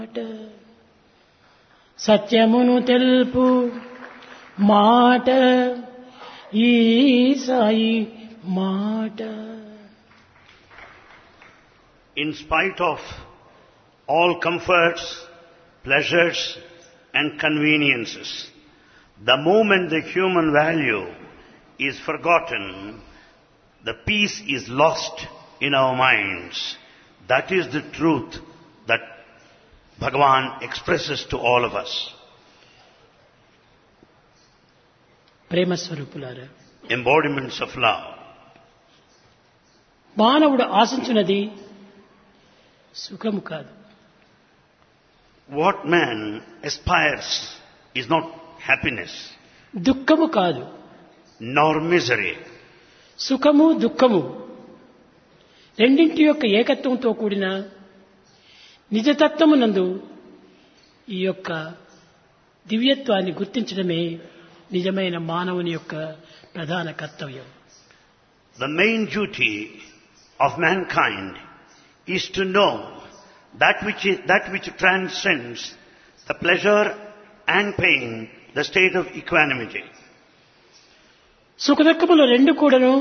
సత్యమును తెలుపు మాట ఈ సాయి మాట. In spite of all comforts, pleasures and conveniences, the moment the human value is forgotten, the peace is lost in our minds. That is the truth that Bhagavan expresses to all of us. ప్రేమ స్వరూపులారా, Embodiments of love. మానవుడు ఆశించినది సుఖము కాదు. What man aspires is not happiness, దుఃఖము కాదు. nor misery. సుఖము దుఃఖము రెండింటి యొక్క ఏకత్వంతో కూడిన నిజతత్వమునందు ఈ యొక్క దివ్యత్వాన్ని గుర్తించడమే నిజమైన మానవుని యొక్క ప్రధాన కర్తవ్యం. The main duty of mankind is to know that which transcends the pleasure and pain, the state of equanimity. సుఖదుఖములు రెండు కూడాను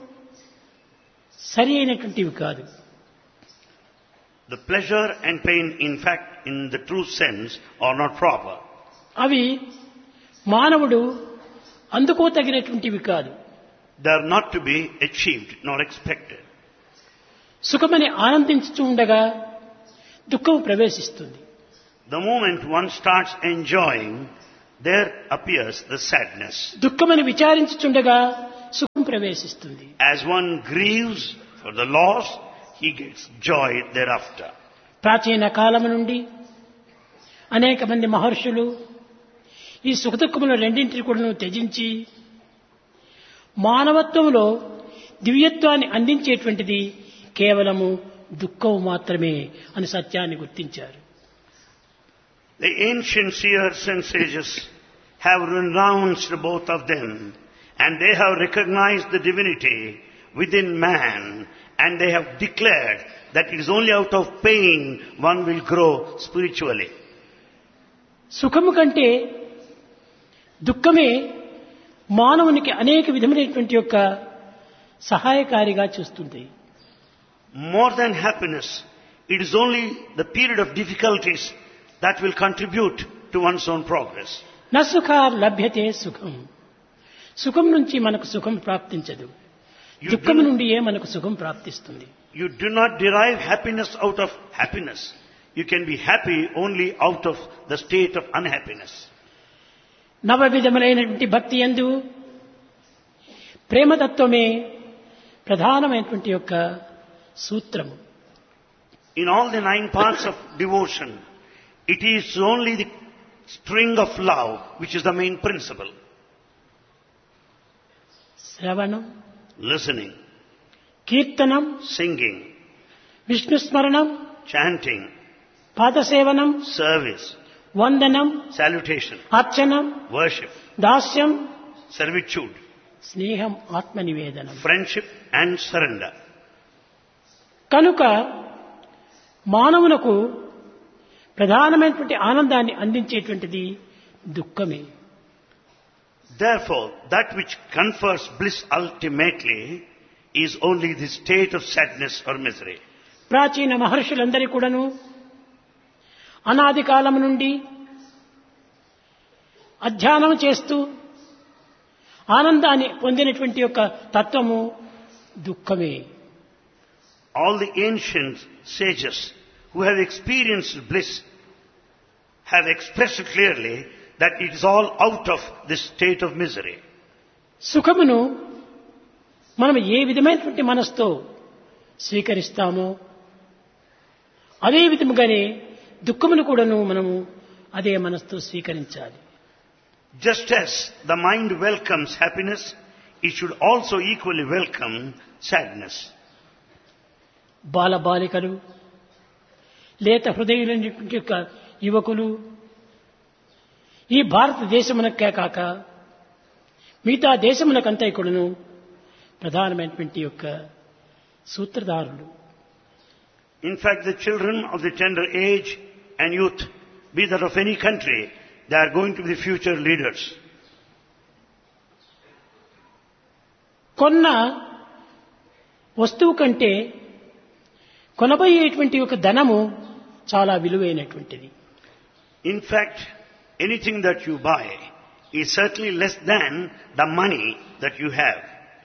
సరి అయినటువంటివి కాదు. The pleasure and pain, in fact, in the true sense, are not proper. అవి మానవుడు అందుకోతగినటువంటివి కాదు. They are not to be achieved nor expected. సుఖమని ఆనందించుతూ ఉండగా దుఃఖం ప్రవేశిస్తుంది. The moment one starts enjoying, there appears the sadness. దుఃఖమని విచారించుచుండగా సుఖం ప్రవేశిస్తుంది. As one grieves for the loss, he gets joy thereafter. ప్రాచీన కాలము నుండి అనేక మంది మహర్షులు ఈ సుఖదుఖములు రెండింటిని కూడా త్యజించి మానవత్వంలో దివ్యత్వాన్ని అందించేటువంటిది కేవలము దుఃఖం మాత్రమే అని సత్యాన్ని గుర్తించారు. The ancient seers and sages have renounced both of them, and they have recognized the divinity within man, and they have declared that it is only out of pain one will grow spiritually. సుఖము కంటే దుఃఖమే మానవునికి అనేక విధమైనటువంటి యొక్క సహాయకారిగా చూస్తుంది. More than happiness, it is only the period of difficulties that will contribute to one's own progress. న సుఖార్ లభ్యతే సుఖం. సుఖం నుంచి మనకు సుఖం ప్రాప్తించదు, దుఃఖం నుండియే మనకు సుఖం ప్రాప్తిస్తుంది. You do not derive happiness out of happiness. You can be happy only out of the state of unhappiness. నవ విధములైనటువంటి భక్తి యందు ప్రేమతత్వమే ప్రధానమైనటువంటి యొక్క సూత్రము. In all the 9 parts of devotion, it is only the string of love which is the main principle. శ్రవణం, Listening, కీర్తనం, singing, విష్ణుస్మరణం, chanting, పాదసేవనం, service, వందనం, salutation, అర్చనం, worship, దాస్యం, servitude, స్నేహం, ఆత్మనివేదనం. friendship and surrender. కనుక మానవునకు ప్రధానమైనటువంటి ఆనందాన్ని అందించేటువంటిది దుఃఖమే. Therefore, that which confers bliss ultimately is only the state of sadness or misery. ప్రాచీన మహర్షులందరి కూడాను అనాది కాలం నుండి అధ్యానం చేస్తూ ఆనందాన్ని పొందినటువంటి యొక్క తత్వము దుఃఖమే. All the ancient sages who have experienced bliss have expressed clearly that it is all out of this state of misery. సుఖమును మనం ఏ విధమైనటువంటి మనసుతో స్వీకరిస్తామో అదే విధముగానే దుఃఖమును కూడాను మనము అదే మనసుతో స్వీకరించాలి. Just as the mind welcomes happiness, it should also equally welcome sadness. బాలబాలికలు, లేత హృదయులైనటువంటి యొక్క యువకులు ఈ భారతదేశమునకే కాక మిగతా దేశమునకంతా కూడాను ప్రధానమైనటువంటి యొక్క సూత్రధారులు. In fact, the children of the tender age and youth, be that of any country, they are going to be the future leaders. కొన్న వస్తువు కంటే కొనబోయేటువంటి ఒక ధనము చాలా విలువైనటువంటిది. In fact, anything that you buy is certainly less than the money that you have.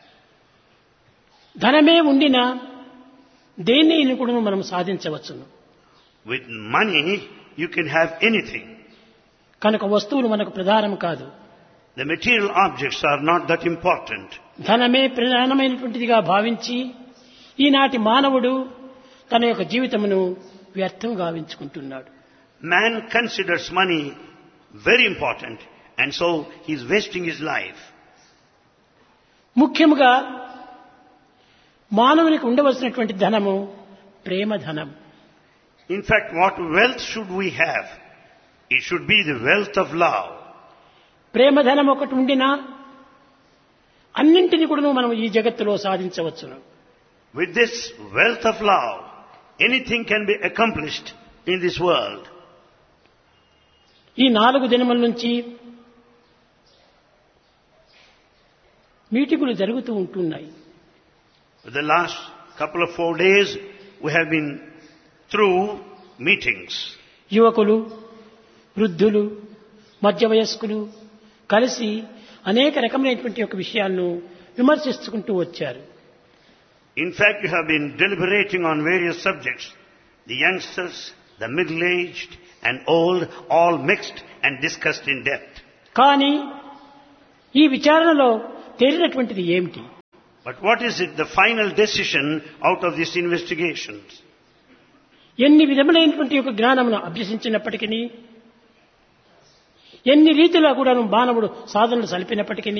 ధనమే ఉండినా దేనిని కూడా మనం సాధించవచ్చును. With money, you can have anything. కనుక వస్తువులు మనకు ప్రధానం కాదు. The material objects are not that important. ధనమే ప్రధానమైనటువంటిదిగా భావించి ఈనాటి మానవుడు తన యొక్క జీవితమును వ్యర్థం గావించుకుంటున్నాడు. Man considers money very important, and so he is wasting his life. ముఖ్యముగా మానవునికి ఉండవలసినటువంటి ధనము ప్రేమ ధనం. In fact, what wealth should we have? It should be the wealth of love. ప్రేమ ధనం ఒకటి ఉండినా అన్నింటినీ కూడా మనం ఈ జగత్తులో సాధించవచ్చును. With this wealth of love, anything can be accomplished in this world. ఈ 4 దినముల నుంచి మీటింగులు జరుగుతూ ఉంటున్నాయి. For the last couple of 4 days, we have been through meetings. యువకులు, వృద్ధులు, మధ్య వయస్కులు కలిసి అనేక రకమైనటువంటి యొక్క విషయాలను విమర్శించుకుంటూ వచ్చారు. In fact, you have been deliberating on various subjects. The youngsters, the middle-aged and old, all mixed and discussed in depth. కానీ ఈ విచారణలో తేలినటువంటిది ఏమిటి? But what is it, the final decision out of these investigations? ఎన్ని విధములైనటువంటి యొక్క జ్ఞానమును అభ్యసించినప్పటికీ, ఎన్ని రీతిలో కూడా మానవుడు సాధనలు సలిపినప్పటికీ,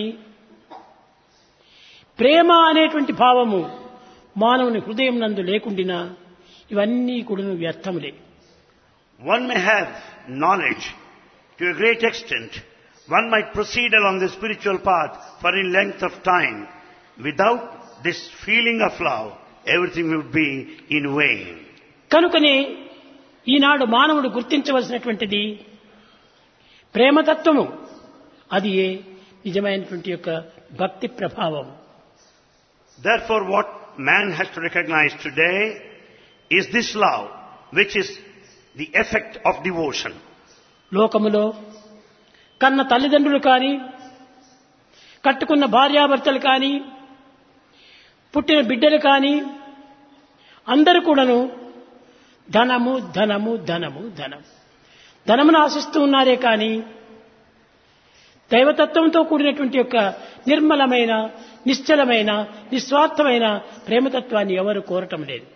ప్రేమ అనేటువంటి భావము మానవుని హృదయం నందు లేకుండినా ఇవన్నీ కూడా వ్యర్థములే. One may have knowledge to a great extent. One might proceed along the spiritual path for any length of time. Without this feeling of love, everything would be in vain. కనుకనే ఈనాడు మానవుడు గుర్తించవలసినటువంటిది ప్రేమతత్వము. అది నిజమైనటువంటి యొక్క భక్తి ప్రభావం. Therefore, what man has to recognize today is this love, which is the effect of devotion. లోకములో కన్న తల్లిదండ్రులు కానీ, కట్టుకున్న భార్యాభర్తలు కానీ, పుట్టిన బిడ్డలు కానీ అందరూ కూడాను ధనము ధనము ధనము ధనం ధనమును ఆశిస్తూ ఉన్నారే కానీ దైవతత్వంతో కూడినటువంటి యొక్క నిర్మలమైన, నిశ్చలమైన, నిస్వార్థమైన ప్రేమతత్వాన్ని ఎవరు కోరటం లేదు.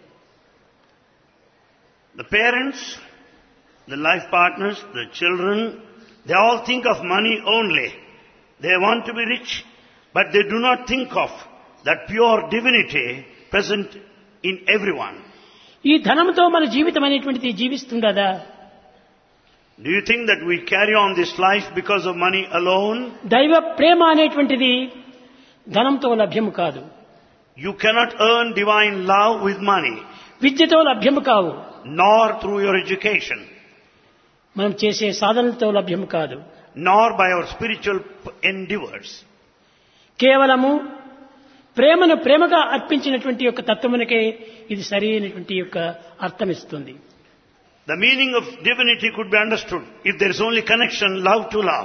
The parents, the life partners, the children, they all think of money only. They want to be rich, but they do not think of that pure divinity present in everyone. ఈ ధనంతో మన జీవితం అనేటువంటిది జీవిస్తుండదా? Do you think that we carry on this life because of money alone? దైవ ప్రేమ అనేటువంటిది ధనంతో లభ్యము కాదు. You cannot earn divine love with money, విద్యతో లభ్యము కావు. nor through your education, మనం చేసే సాధనలతో లభ్యము కాదు. nor by our spiritual endeavors. కేవలము ప్రేమను ప్రేమగా అర్పించినటువంటి యొక్క తత్వమునకే ఇది సరైనటువంటి యొక్క అర్థమిస్తుంది. The meaning of divinity could be understood if there is only connection, love to love.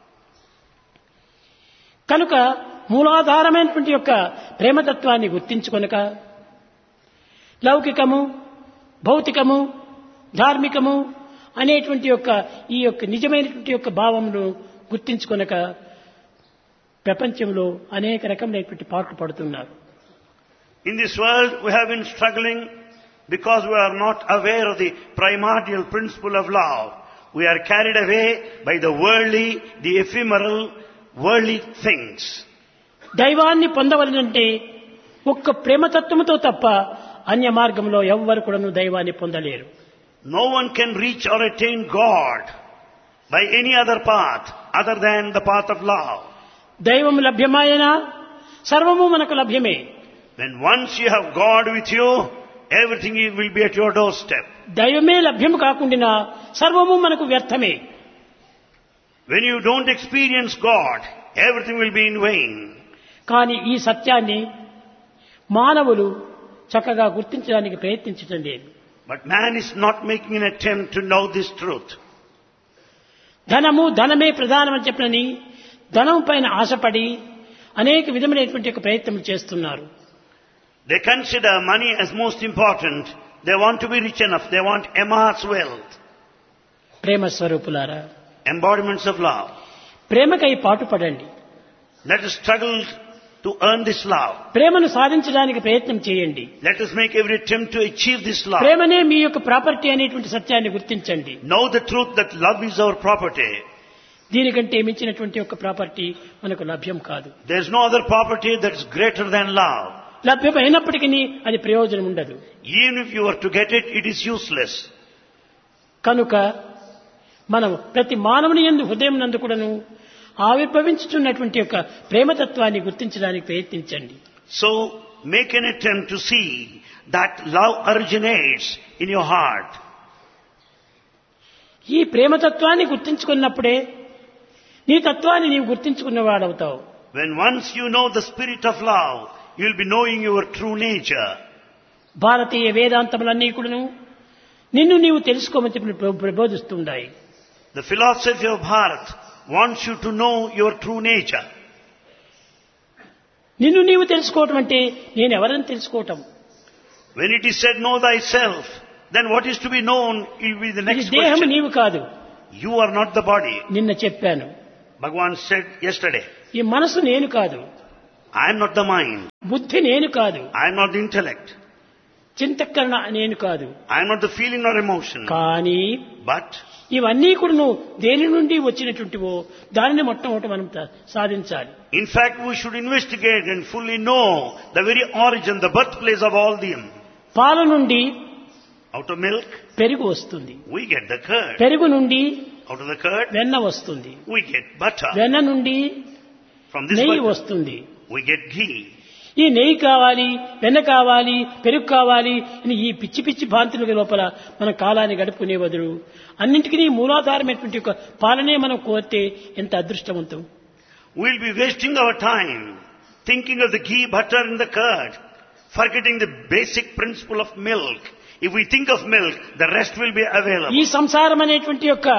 కనుక మూలాధారమైనటువంటి యొక్క ప్రేమతత్వాన్ని గుర్తించుకొనక లౌకికము, భౌతికము, ధార్మికము అనేటువంటి యొక్క ఈ యొక్క నిజమైనటువంటి యొక్క భావమును గుర్తించుకొనక ప్రపంచంలో అనేక రకమైనటువంటి పాటలు పడుతున్నారు. In this world we have been struggling because we are not aware of the primordial principle of love. We are carried away by the worldly, the ephemeral, worldly things. దైవాన్ని పొందవలనంటే ఒక్క ప్రేమతత్వముతో తప్ప అన్య మార్గంలో ఎవ్వరు కూడాను దైవాన్ని పొందలేరు. No one can reach or attain God by any other path other than the path of love. దైవము లభ్యమాయనా సర్వము మనకు లభ్యమే. When once you have God with you, everything will be at your doorstep. దైవమే లభ్యము కాకుండా సర్వము మనకు వ్యర్థమే. When you don't experience God, everything will be in vain. కానీ ఈ సత్యాన్ని మానవులు చక్కగా గుర్తించడానికి ప్రయత్నించడం లేదు. But man is not making an attempt to know this truth. ధనమే ప్రధానమని చెప్పనని ధనం పైన ఆశపడి అనేక విధమైనటువంటి ఒక ప్రయత్నం చేస్తున్నారు. They consider money as most important. They want to be rich enough. They want immense wealth. ప్రేమ స్వరూపులారా, Embodiments of love. ప్రేమకై పాటుపడండి. Let us struggle to earn this love. ప్రేమను సాధించడానికి ప్రయత్నం చేయండి. Let us make every attempt to achieve this love. ప్రేమనే మీ యొక్క property అనేటువంటి సత్యాన్ని గుర్తించండి. Know the truth that love is our property. దీనికంటే మించినటువంటి ఒక ప్రాపర్టీ మనకు లభ్యం కాదు. There is no other property that is greater than love. లభ్యమైనప్పటికీ అది ప్రయోజనం ఉండదు. Even if you were to get it, it is useless. కనుక మనం ప్రతి మానవుని యందు హృదయం నందు కూడాను ఆవిర్భవించుతున్నటువంటి యొక్క ప్రేమతత్వాన్ని గుర్తించడానికి ప్రయత్నించండి. So make an attempt to see that love originates in your heart. ఈ ప్రేమతత్వాన్ని గుర్తించుకున్నప్పుడే నీ తత్వాన్ని నీవు గుర్తించుకున్నవాడవుతావు. When once you know the spirit of love, you will be knowing your true nature. భారతీయ వేదాంతములన్నీ కూడాను నిన్ను నీవు తెలుసుకోమని చెప్పి ప్రబోధిస్తున్నాయి. The philosophy of Bharat wants you to know your true nature. నిన్ను నీవు తెలుసుకోవటం అంటే నేను ఎవరని తెలుసుకోవటం. When it is said know thyself, then what is to be known will be the ఇది next దేహం question. నీవు కాదు. You are not the body. నిన్న చెప్పాను. Bhagavan said yesterday, ఈ మనసు నేను కాదు. I am not the mind. బుద్ధి నేను కాదు. I am not the intellect. చింతకరణ నేను కాదు. I am not the feeling or emotion. కానీ But ఇవన్నీ కూడా నువ్వు దేని నుండి వచ్చినటువంటివో దానిని మొట్టమొదటి మనం సాధించాలి. in fact, we should investigate and fully know the very origin, the birthplace of all them. పాల నుండి Out of milk, పెరుగు వస్తుంది. we get the curd. పెరుగు నుండి Out of the curd, వెన్న వస్తుంది. we get butter. వెన్న నుండి From this నెయ్యి butter, వస్తుంది. we get ghee. ఈ నెయ్యి కావాలి, వెన్న కావాలి, పెరుగు కావాలి అని ఈ పిచ్చి పిచ్చి భాంతుల లోపల మన కాలాన్ని గడుపుకునే బదులు అన్నింటికీ మూలాధారమైనటువంటి ఒక పాలనే మనం కోరితే ఎంత అదృష్టవంతం. We'll be wasting our time thinking of the ghee, butter and the curd, forgetting the basic principle of milk. If we think of milk, the rest will be available. ఈ సంసారం అనేటువంటి యొక్క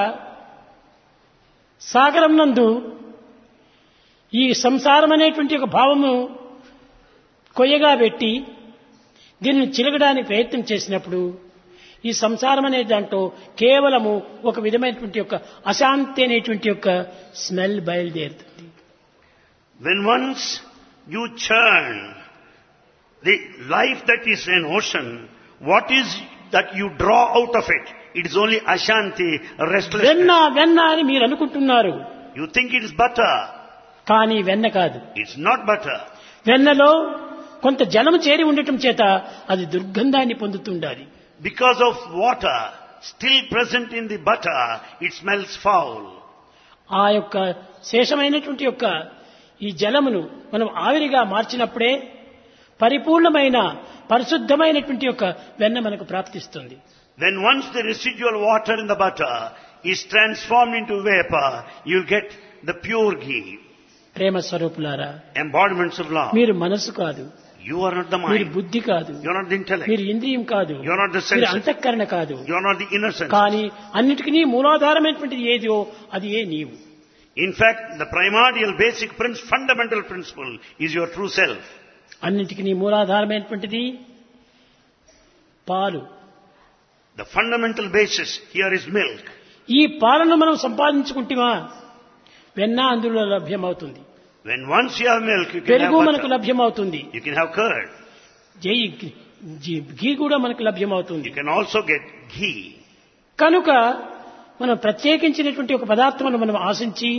సాగరం నందు ఈ సంసారం అనేటువంటి ఒక భావము కొయ్యగా పెట్టి దీన్ని చిలకడానికి ప్రయత్నం చేసినప్పుడు ఈ సంసారం అనే దాంట్లో కేవలము ఒక విధమైనటువంటి యొక్క అశాంతి అనేటువంటి యొక్క స్మెల్ బయలుదేరుతుంది. When once you churn the life that is an ocean, what is that you draw out of it? It is only ashanti, వెన్న restlessness. వెన్న అని మీరు అనుకుంటున్నారు. You think it is butter. కానీ వెన్న కాదు. It's not butter. వెన్నలో కొంత జలము చేరి ఉండటం చేత అది దుర్గంధాన్ని పొందుతుండాలి. Because of water still present in the butter, it smells foul. ఆ యొక్క శేషమైనటువంటి యొక్క ఈ జలమును మనం ఆవిరిగా మార్చినప్పుడే పరిపూర్ణమైన పరిశుద్ధమైనటువంటి యొక్క వెన్న మనకు ప్రాప్తిస్తుంది. When once the residual water in the butter is transformed into vapor, you get the pure ghee. ప్రేమ స్వరూపులారా, Embodiments of love. మీరు మనసు కాదు, You are not the మీరు mind. బుద్ధి కాదు, You are not the intellect. మీరు ఇంద్రియం కాదు, You are not the మీరు senses. అంతఃకరణ కాదు. You are not the inner sense. కానీ అన్నిటికీ మూలాధారమైనటువంటిది ఏదో అది ఏ నీవు. In fact, the primordial, basic, fundamental principle is your true self. అన్నిటికీ మూలాధారమైనటువంటిది పాలు. The fundamental basis here is milk. ఈ పాలను మనం సంపాదించుకుంటేమా వెన్న అందులో లభ్యమవుతుంది. When once you have milk, you can పెరుగు have మనకు butter. లభ్యమవుతుంది. You can have curd. ఘీ కూడా మనకు లభ్యమవుతుంది. You can also get ghee. కనుక మనం ప్రత్యేకించినటువంటి ఒక పదార్థమును మనం ఆశించి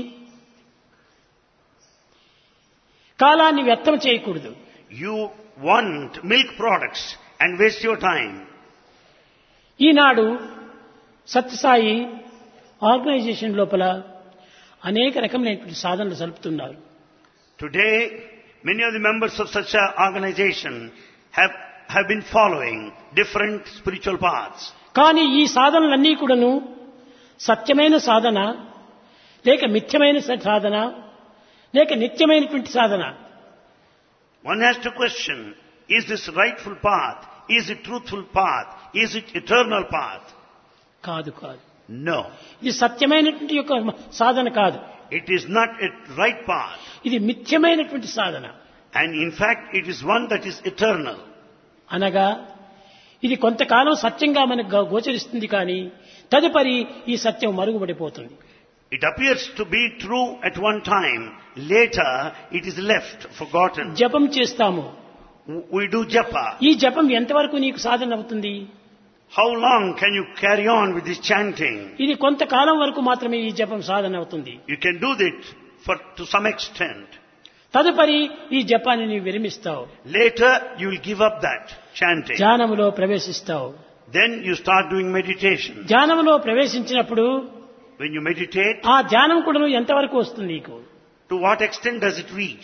కాలాన్ని వ్యర్థం చేయకూడదు. You want milk products and waste your time. Eenadu Sathya Sai organisation లోపల అనేక రకమైనటువంటి సాధనలు జరుపుతున్నారు. Today, many of the members of such an organization have have been following different spiritual paths. కానీ ఈ సాధనలన్నీ కూడాను సత్యమైన సాధన లేక మిథ్యమైన సాధన లేక నిత్యమైనటువంటి సాధన. One has to question, is this rightful path? Is it truthful path? Is it eternal path? కాదు కాదు, No. ఇది సత్యమైనటువంటి యొక్క సాధన కాదు, It is not a right path. ఇది మిథ్యమైనటువంటి సాధన. And in fact, it is one that is eternal. అనగా ఇది కొంతకాలం సత్యంగా మనకు గోచరిస్తుంది, కానీ తదుపరి ఈ సత్యం మరుగుపడిపోతుంది. It appears to be true at one time. Later, it is left, forgotten. జపం చేస్తాము, We do japa. ఈ జపం ఎంతవరకు నీకు సాధన అవుతుంది? How long can you carry on with this chanting? ఇది కొంతకాలం వరకు మాత్రమే ఈ జపం సాధన అవుతుంది. You can do that to some extent. తదుపరి ఈ జపాన్ని నీవు విరమిస్తావు, Later, you will give up that chanting. ధ్యానములో ప్రవేశిస్తావు. Then you start doing meditation. ధ్యానములో ప్రవేశించినప్పుడు When you meditate, ఆ ధ్యానం కూడా ఎంతవరకు వస్తుంది నీకు? to what extent does it reach?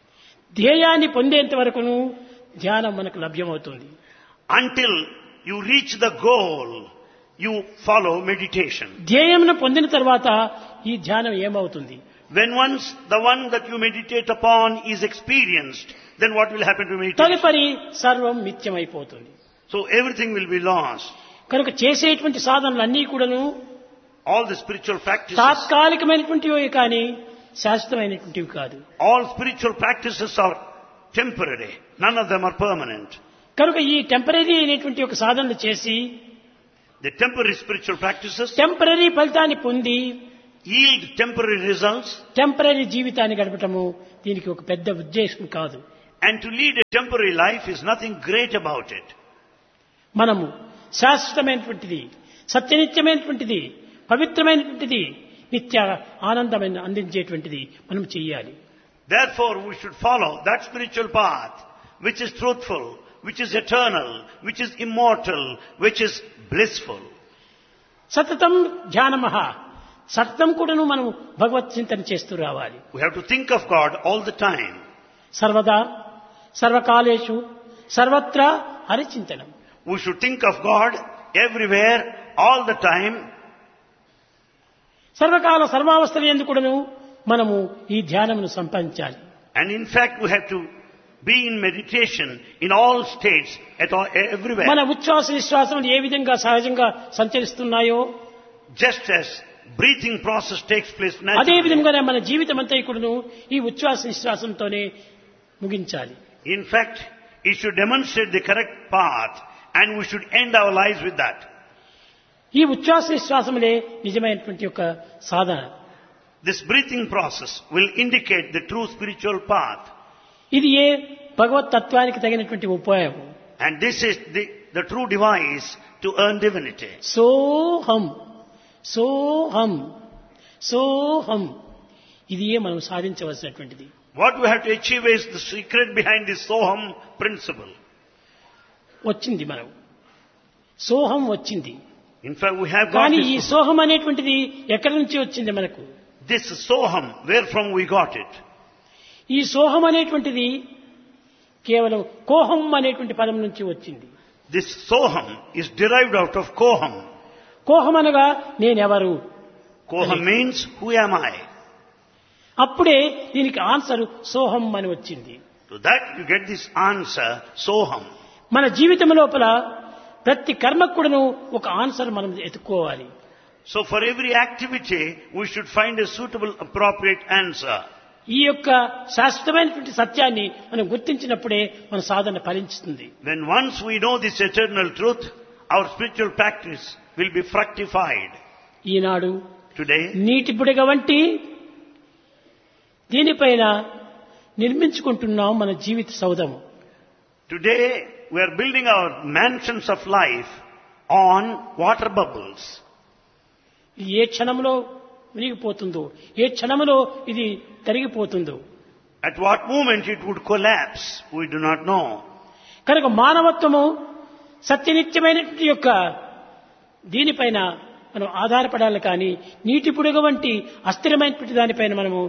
ధ్యేయాన్ని పొందేంత వరకును ధ్యానం మనకు లభ్యమవుతుంది. Until you reach the goal, you follow meditation. ధ్యేయమును పొందిన తర్వాత ఈ ధ్యానం ఏమవుతుంది? When once the one that you meditate upon is experienced, then what will happen to meditation? తదుపరి సర్వం మిథ్యమైపోతుంది. So everything will be lost. కనుక చేసేటువంటి సాధనలన్నీ కూడాను All the spiritual practices, తాత్కాలికమైనటువంటివి కానీ శాశ్వతమైనటువంటివి కాదు. all spiritual practices are temporary. None of them are permanent. కనుక ఈ temporary అయినటువంటి ఒక సాధనలు చేసి The temporary spiritual practices temporary ఫలితాన్ని పొంది yield temporary results, టెంపరీ జీవితాన్ని గడపటము దీనికి ఒక పెద్ద ఉద్దేశం కాదు. and to lead a temporary life is nothing great about it. మనము శాశ్వతమైనటువంటిది, సత్యనిత్యమైనటువంటిది, పవిత్రమైనటువంటిది, నిత్య ఆనందమైన అందించేటువంటిది మనం చెయ్యాలి. Therefore, we should follow that spiritual path which is truthful, which is eternal, which is immortal, which is blissful. సతతం ధ్యానమః, సతతం కూడాను మనం భగవత్ చింతన చేస్తూ రావాలి. We have to think of God all the time. సర్వదా సర్వకాలేషు సర్వత్రా హరిచింతనం. We should think of God everywhere, all the time. సర్వకాల సర్వావస్థల యందు కూడాను మనము ఈ ధ్యానమును సంపాదించాలి. And in fact, we have to be in meditation in all states, at all, everywhere. మన ఉచ్ఛ్వాస నిశ్వాసములు ఏ విధంగా సహజంగా సంచరిస్తున్నాయో Just as breathing process takes place అదే naturally. విధంగానే మన జీవితం అంతా కూడాను ఈ ఉచ్ఛ్వాస నిశ్వాసంతోనే ముగించాలి. In fact, it should demonstrate the correct path, and we should end our lives with that. ఈ ఉచ్ఛ్వాస నిశ్వాసములే నిజమైనటువంటి యొక్క సాధన. This breathing process will indicate the true spiritual path. ఇది ఏ భగవత్ తత్వానికి తగినటువంటి ఉపాయం. And this is the true device to earn divinity. సోహం సోహం సోహం, ఇది ఏ మనం సాధించవలసినటువంటిది. What we have to achieve is the secret behind this Soham principle. వచ్చింది మనం సోహం వచ్చింది, In fact, we have got కానీ ఈ this, సోహం అనేటువంటిది ఎక్కడి నుంచి వచ్చింది మనకు? this Soham, where from we got it. ఈ సోహం అనేటువంటిది కేవలం కోహం అనేటువంటి పదం నుంచి వచ్చింది. This Soham is derived out of Koham. కోహం అనగా నేనెవరు, Koham means, who am I? అప్పుడే దీనికి ఆన్సర్ సోహం అని వచ్చింది. To that you get this answer, Soham. మన జీవితం లోపల ప్రతి కర్మకు కూడాను ఒక ఆన్సర్ మనం ఎత్తుకోవాలి. So for every activity, we should find a suitable, appropriate answer. ఈ యొక్క శాశ్వతమైనటువంటి సత్యాన్ని మనం గుర్తించినప్పుడే మన సాధన ఫలించుతుంది. When once we know this eternal truth, our spiritual practice will be fructified. Eenadu Today, నీటి బుడగ వంటి దీనిపైన నిర్మించుకుంటున్నాం మన జీవిత సౌధము. today we are building our mansions of life on water bubbles. ఇది ఏ క్షణంలో మునిగిపోతుందో, ఏ క్షణంలో ఇది కరిగిపోతుందో. At what moment it would collapse, we do not know. కనుక మానవత్వము సత్యనిత్యమైనటువంటి యొక్క దీనిపైన మనం ఆధారపడాలి, కానీ నీటి బుడగ వంటి అస్థిరమైనటువంటి దానిపైన మనము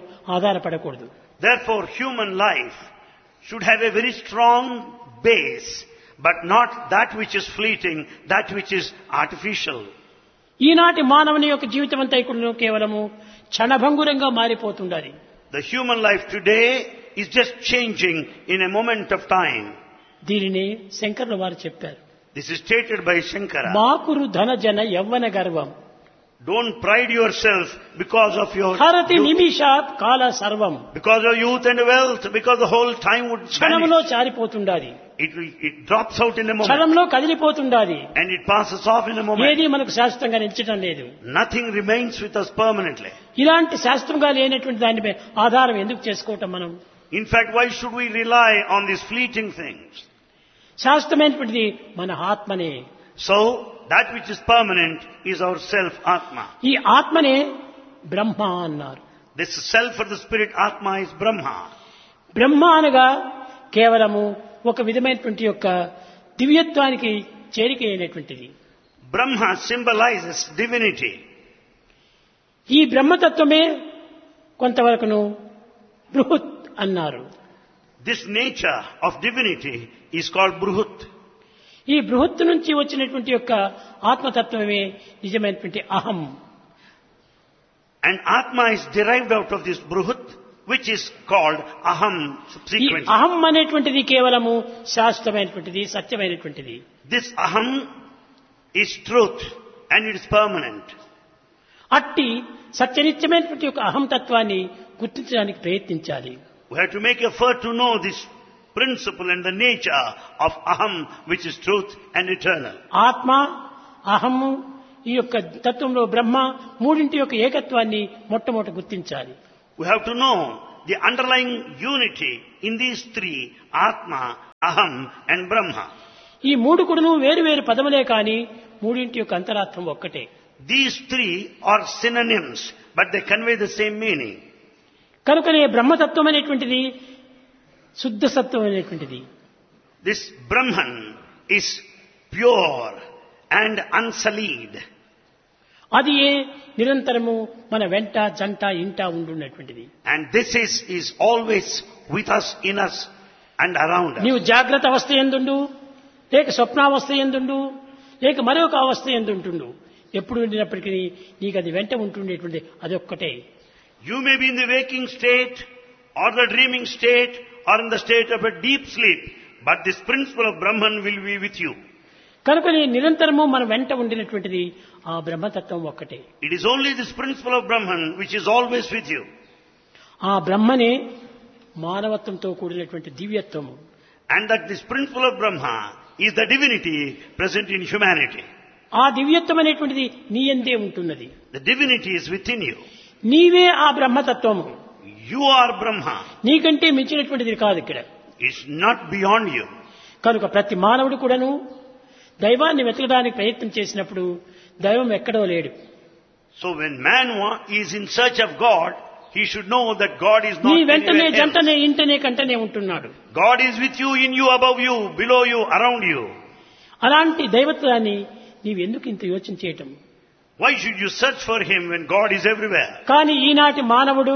ఆధారపడకూడదు. Therefore, human life should have a very strong base but not that which is fleeting, that which is artificial. ఈనాటి మానవుని యొక్క జీవితం అంతా కూడా కేవలము క్షణభంగురంగా మారిపోతుండాలి. The human life today is just changing in a moment of time. దీనిని శంకరుల వారు చెప్పారు. This is stated by Shankara. మాకురు ధన జన యవ్వన గర్వం Don't pride yourself because of your హరతి youth, నిమిషాత్ కాల సర్వం because of youth and wealth, because the whole time would క్షణంలో vanish. జారిపోతుండాలి, It drops out in a moment క్షణంలో కదిలిపోతుండాలి. and it passes off in a moment. ఏది మనకు శాశ్వతంగా నిలిచడం లేదు. Nothing remains with us permanently. ఇలాంటి శాస్త్రంగా లేనటువంటి దానిపై ఆధారం ఎందుకు చేసుకోవటం మనం? In fact, why should we rely on these fleeting things? శాస్త్రమైనటువంటిది మన ఆత్మనే. So, that which is permanent is our self, Atma. ఈ ఆత్మనే బ్రహ్మ అన్నారు. This self for the spirit, Atma, is Brahma. బ్రహ్మ అనగా కేవలము ఒక విధమైనటువంటి యొక్క దివ్యత్వానికి చేరిక అయినటువంటిది. Brahma symbolizes divinity. ఈ బ్రహ్మతత్వమే కొంతవరకును బృహత్ అన్నారు. This nature of divinity is called Bruhut. ఈ బృహత్తు నుంచి వచ్చినటువంటి యొక్క ఆత్మతత్వమే నిజమైనటువంటి అహం. And Atma is derived out of this Bruhut, which is called Aham ఈ subsequently. అహం అనేటువంటిది కేవలము శాశ్వతమైనటువంటిది, సత్యమైనటువంటిది. This Aham is truth and it is permanent. అట్టి సత్యనిత్యమైనటువంటి యొక్క అహం తత్వాన్ని గుర్తించడానికి ప్రయత్నించాలి. We have to make effort to know this principle and the nature of Aham, which is truth and eternal. ఆత్మ, అహము, ఈ యొక్క తత్వంలో బ్రహ్మ మూడింటి యొక్క ఏకత్వాన్ని మొట్టమొదట గుర్తించాలి. We have to know the underlying unity in these three, Atma, Aham and Brahma. ఈ మూడు కూడాను వేరు వేరు పదములే కాని మూడింటి యొక్క అంతరార్థం ఒక్కటే. These three are synonyms, but they convey the same meaning. కనుకనే బ్రహ్మతత్వం అనేటువంటిది శుద్ధ సత్వం అనేటువంటిది. This Brahman is pure and unsullied. అది ఏ నిరంతరము మన వెంట జంట ఇంట ఉండున్నటువంటిది. And this is always with us, in us and around us. నీవు జాగ్రత్త అవస్థ ఎందుండు, లేక స్వప్నావస్థ ఎందుండు, లేక మరొక అవస్థ ఎందుంటుండు, ఎప్పుడు ఉండినప్పటికీ నీకు అది వెంట ఉంటుండేటువంటి అదొక్కటే. You may be in the waking state or the dreaming state or in the state of a deep sleep, but this principle of Brahman will be with you. కనుక నిరంతరము మన వెంట ఉండినటువంటిది ఆ బ్రహ్మతత్వం ఒక్కటే. It is only this principle of Brahman which is always with you. ఆ బ్రహ్మనే మానవత్వంతో కూడినటువంటి దివ్యత్వము. And that this principle of Brahma is the divinity present in humanity. ఆ దివ్యత్వం అనేటువంటిది నీ యందే ఉంటున్నది. The divinity is within you. నీవే ఆ బ్రహ్మతత్వము. You are Brahma. నీకంటే మించినటువంటిది కాదు ఇక్కడ. It's not beyond you. కనుక ప్రతి మానవుడు కూడాను దైవాన్ని వెతకడానికి ప్రయత్నం చేసినప్పుడు దైవం ఎక్కడో లేడు. So when man is in search of God, he should know that God is not నీ వెంటనే anywhere else. జంటనే ఇంటనే కంటనే ఉంటున్నాడు. God is with you, in you, above you, below you, around you. అలాంటి దైవత్వాన్ని నీవు ఎందుకు ఇంత యోచన చేయటం? Why should you search for him when God is everywhere? కానీ ఈనాటి మానవుడు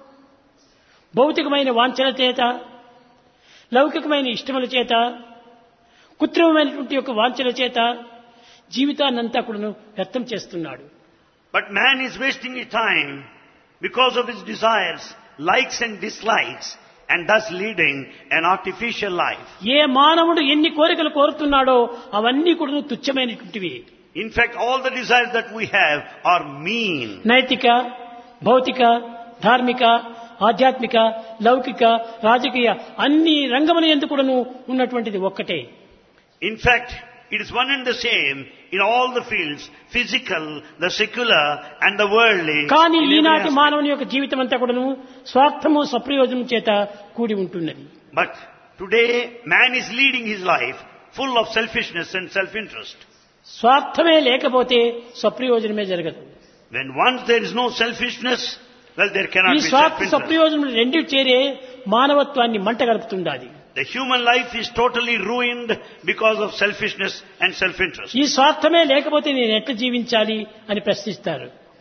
భౌతికమైన వాంఛల చేత, లౌకికమైన ఇష్టముల చేత, కృత్రిమమైనటువంటి యొక్క వాంఛల చేత జీవితాన్నంతా కూడా వ్యర్థం చేస్తున్నాడు. But man is wasting his time because of his desires, likes and dislikes, and thus leading an artificial life. ఏ మానవుడు ఎన్ని కోరికలు కోరుతున్నాడో అవన్నీ కూడా తుచ్చమైనటువంటివి. In fact, all the desires that we have are mean. నైతిక, భౌతిక, ధార్మిక, ఆధ్యాత్మిక, లౌకిక, రాజకీయ అన్ని రంగముల యందు కూడాను ఉన్నటువంటిది ఒక్కటే. In fact, it is one and the same in all the fields, physical, the secular and the worldly. కానీ in every ఈనాటి aspect. మానవుని యొక్క జీవితం అంతా కూడాను స్వార్థము, స్వప్రయోజనం చేత కూడి ఉంటున్నది. But today, man is leading his life full of selfishness and self-interest. స్వార్థమే లేకపోతే స్వప్రయోజనమే జరగదు. When once there is no selfishness, well, there cannot ఈ be స్వార్థ self-interest. స్వప్రయోజనం రెండు చేరే మానవత్వాన్ని మంట గలుపుతుండాలి. The human life is totally ruined because of selfishness and self-interest. ఈ స్వార్థమే లేకపోతే నేను ఎట్లా జీవించాలి అని ప్రశ్నిస్తారు.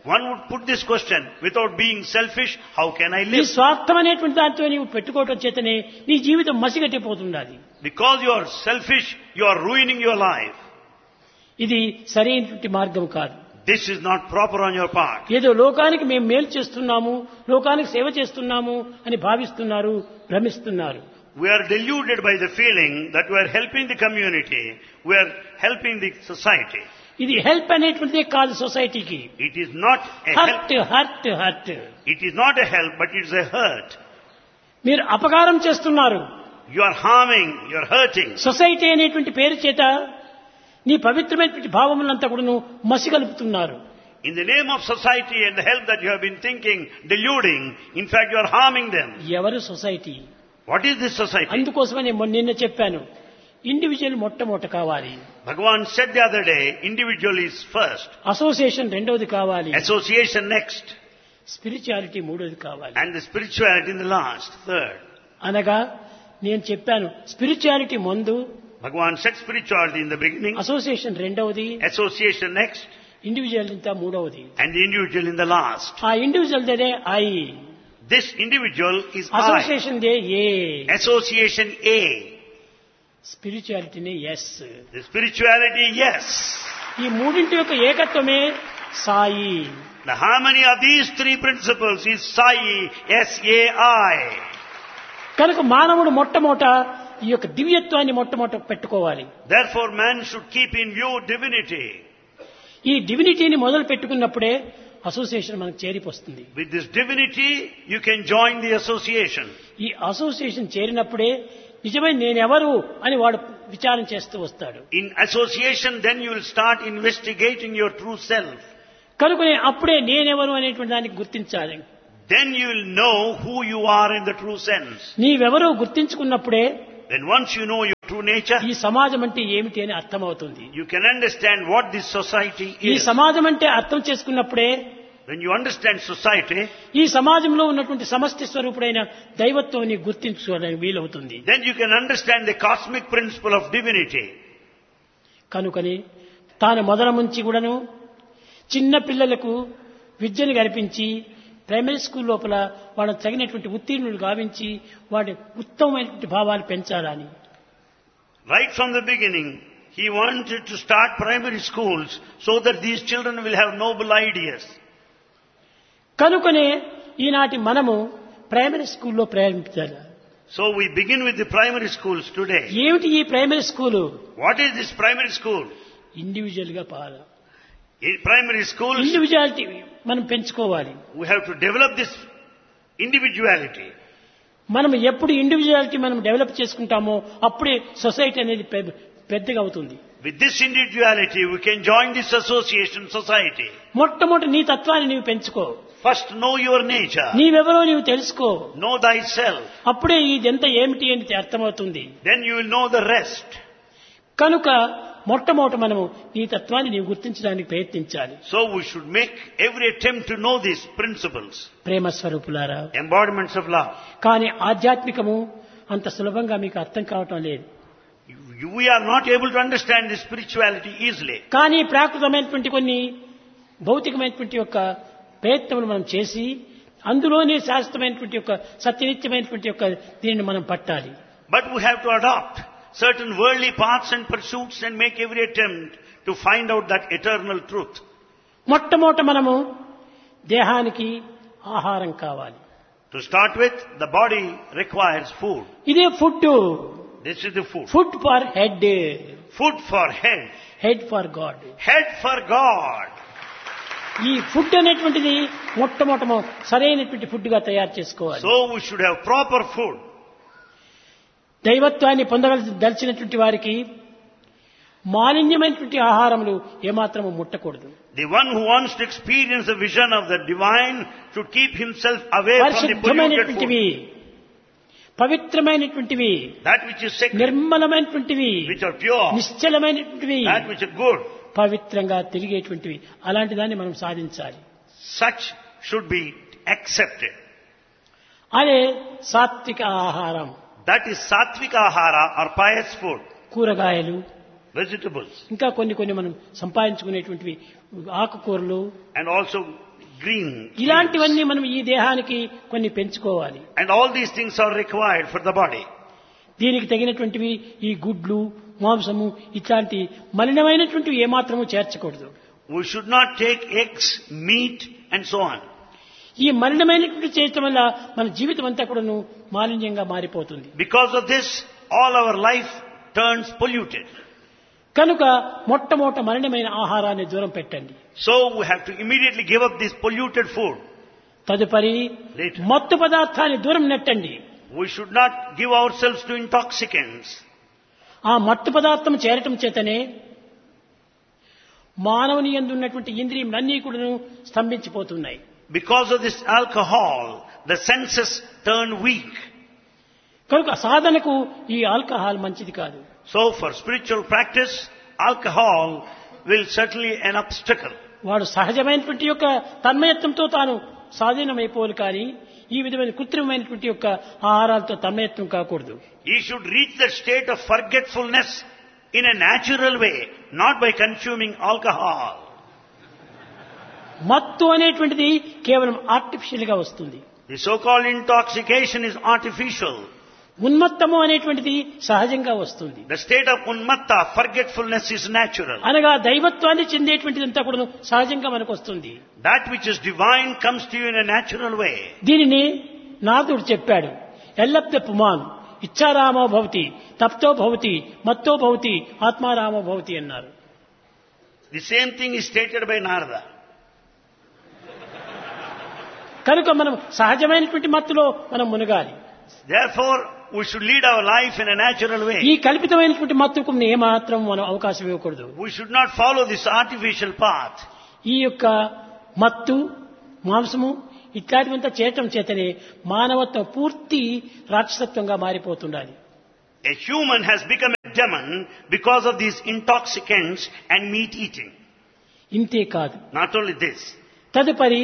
One would put this question, without being selfish, how can I నీ live? స్వార్థం అనేటువంటి దాంతో నీవు పెట్టుకోవటం చేతనే నీ జీవితం మసిగట్టిపోతున్నది. Because you are selfish, you are ruining your life. ఇది సరైనటువంటి మార్గం కాదు. This is not proper on your part. ఏదో లోకానికి మేము మేలు చేస్తున్నాము, లోకానికి సేవ చేస్తున్నాము అని భావిస్తున్నారు, భ్రమిస్తున్నారు. We are deluded by the feeling that we are helping the community, we are helping the society. ఇది హెల్ప్ అనేటువంటిదే కాదు సొసైటీకి. It is not a help. Hurt. It is not a help, but it is a hurt. మీరు అపకారం చేస్తున్నారు. You are harming, you are hurting. Society అనేటువంటి పేరు చేత నీ పవిత్రమైనటువంటి భావములంతా కూడా మసిగలుపుతున్నారు. In the name of society and the help that you have been thinking, deluding, in fact you are harming them. ఎవరు society? What is this society? అందుకోసమే నేను నిన్న చెప్పాను, ఇండివిజువల్ మొట్టమొదట కావాలి, Bhagavan said the other day, individual is first, association రెండవది కావాలి, association next, spirituality మూడవది కావాలి. and the spirituality in the last, third. అనగా నేను చెప్పాను, స్పిరిచువాలిటీ ముందు, Bhagavan said spirituality in the beginning, association రెండవది, association next, ఇండివిజువల్ ఇంత మూడవది. and the individual in the last. ఆ individual they I, This individual is I. Association they A, Association A. స్పిరిచువాలిటీనే yes. The spirituality, yes. ఈ మూడింటి యొక్క ఏకత్వమే Sai. The harmony of these three principles is Sai, S-A-I. కనుక మానవుడు మొట్టమొదట ఈ యొక్క దివ్యత్వాన్ని మొట్టమొదట పెట్టుకోవాలి. Therefore man should keep in view divinity. ఈ డివినిటీని మొదలు పెట్టుకున్నప్పుడే అసోసియేషన్ మనకు చేరిపోస్తుంది. With this divinity, you can join the association. ఈ అసోసియేషన్ చేరినప్పుడే నిజమైన నేనెవరు అని వాడు విచారం చేస్తూ వస్తాడు. In association, then you will start investigating your true self. కనుకనే అప్పుడే నేనెవరు అనేటువంటి దానికి గుర్తించాలి. Then you will know who you are in the true sense. నీవెవరో గుర్తించుకున్నప్పుడే Then once you know your true nature, ఈ సమాజం అంటే ఏమిటి అని అర్థమవుతుంది. you can understand what this society ఈ is. సమాజం అంటే అర్థం చేసుకున్నప్పుడే When you understand society, ఈ సమాజంలో ఉన్నటువంటి సమష్టి స్వరూపుడైన దైవత్వం నీకు గుర్తించుకోవడానికి వీలవుతుంది. then you can understand the cosmic principle of divinity. కనుకని తాను మొదల నుంచి కూడాను చిన్న పిల్లలకు విద్యను కల్పించి ప్రైమరీ స్కూల్ లోపల వాళ్ళకు తగినటువంటి ఉత్తీర్ణులు గావించి వాడి ఉత్తమమైనటువంటి భావాలు పెంచాలని. Right from the beginning, he wanted to start primary schools so that these children will have noble ideas. కనుకనే ఈనాటి మనము ప్రైమరీ స్కూల్లో ప్రారంభించాలి. So we begin with the primary schools today. ఏమిటి ఈ primary school? What is this primary school? Individual గా In primary schools, individuality మనం పెంచుకోవాలి. we have to develop this individuality. మనం ఎప్పుడు ఇండివిజువాలిటీ మనం డెవలప్ చేసుకుంటామో అప్పుడే సొసైటీ అనేది పెద్దగా అవుతుంది. With this individuality, we can join this association society. మొట్టమొదటి నీ తత్వాన్ని నీవు పెంచుకో. First, know your nature. నీవెవరో నీవు తెలుసుకో. Know thyself. అప్పుడే ఇదంతా ఏమిటి అని అర్థమవుతుంది. Then you will know the rest. కనుక మొట్టమొదట మనము నీ తత్వాన్ని నీవు గుర్తించడానికి ప్రయత్నించాలి. So we should make every attempt to know these principles. ప్రేమ స్వరూపులారా, Embodiments of love. కానీ ఆధ్యాత్మికము అంత సులభంగా మీకు అర్థం కావటం లేదు. We are not able to understand this spirituality easily. కానీ ప్రాకృతమైనటువంటి కొన్ని భౌతికమైనటువంటి యొక్క ప్రయత్నములు మనం చేసి అందులోనే శాశ్వతమైనటువంటి యొక్క సత్యనిత్యమైనటువంటి యొక్క దీనిని మనం పట్టాలి. But we have to adopt certain worldly paths and pursuits and make every attempt to find out that eternal truth. మొట్టమొదట మనము దేహానికి ఆహారం కావాలి. To start with, the body requires food. ఇదే food. This is the food. Food for head, Food for head. Head for God. Head for God. ఈ food అనేటువంటిది మొట్టమొదట సరైనటువంటి ఫుడ్ గా తయారు చేసుకోవాలి. So we should have proper food. దైవత్వాన్ని పొందదలిచినటువంటి వారికి మాలిన్యమైనటువంటి ఆహారములు ఏమాత్రము ముట్టకూడదు. The one who wants to experience the vision of the divine should keep himself away from the polluted పరిశుద్ధమైనటువంటివి, food. పవిత్రమైనటువంటివి, That which is sacred, నిర్మలమైనటువంటివి, which are pure, నిశ్చలమైనటువంటివి, that which are good, పవిత్రంగా తిరిగేటువంటివి, అలాంటి దాన్ని మనం సాధించాలి. such should be accepted. అదే సాత్విక ఆహారం. That is sattvic ahara or pious food. కూరగాయలు, Vegetables, ఇంకా కొన్ని మనం సంపాదించుకునేటువంటివి ఆకుకూరలు, and also green. ఇలాంటివన్నీ మనం ఈ దేహానికి కొన్ని పెంచుకోవాలి. And all these things are required for the body. దీనికి తగినటువంటివి ఈ గుడ్లు, మాంసము ఇట్లాంటి మలినమైనటువంటివి ఏమాత్రము చేర్చకూడదు. We should not take eggs, meat and so on. ఈ మలినమైనటువంటి చేయటం వల్ల మన జీవితం అంతా కూడాను మాలిన్యంగా మారిపోతుంది. Because of this, all our life turns polluted. కనుక మొట్టమొదట మలినమైన ఆహారాన్ని దూరం పెట్టండి. So we have to immediately give up this polluted food. తదుపరి Later. మత్తు పదార్థాన్ని దూరం నెట్టండి. We should not give ourselves to intoxicants. ఆ మత్తు పదార్థం చేరటం చేతనే మానవుని యందు ఉన్నటువంటి ఇంద్రియములన్నీ కూడాను స్తంభించిపోతున్నాయి. Because of this alcohol, the senses turn weak. కనుక సాధనకు ఈ ఆల్కహాల్ మంచిది కాదు. So for spiritual practice, alcohol will certainly an obstacle. వాడు సహజమైనటువంటి యొక్క తన్మయత్వంతో తాను స్వాధీనమైపోవాలి కానీ ఈ విధమైన కృత్రిమమైనటువంటి యొక్క ఆహారాలతో తన్మయత్వం కాకూడదు. He should reach the state of forgetfulness in a natural way, not by consuming alcohol. మత్తు అనేటువంటిది కేవలం ఆర్టిఫిషియల్ గా వస్తుంది. The so-called intoxication is artificial. ఉన్మత్తము అనేటువంటిది సహజంగా వస్తుంది. The state of unmatta, forgetfulness, is natural. అనగా దైవత్వాన్ని చెందేటువంటిదంతా కూడా సహజంగా మనకు వస్తుంది. That which is divine comes to you in a natural way. దీనిని నారదుడు చెప్పాడు. ఎల్లప్త పుమాన్ ఇచ్చారామో భవతి తప్తో భవతి మత్తో భవతి ఆత్మారామో భవతి అన్నారు. The same thing is stated by Narada. కనుక మనం సహజమైనటువంటి మత్తులో మనం మునగాలి. Therefore, we should lead our life in a natural way. ఈ కల్పితమైనటువంటి మత్తుకు ఏమాత్రం మనం అవకాశం ఇవ్వకూడదు. We should not follow this artificial path. ఈ యొక్క మత్తు, మాంసము ఇట్లాంటివంతా చేయటం చేతనే మానవత్వం పూర్తి రాక్షసత్వంగా మారిపోతుండాలి. A human has become a demon because of these intoxicants and meat eating. ఇంతే కాదు. Not only this. తదుపరి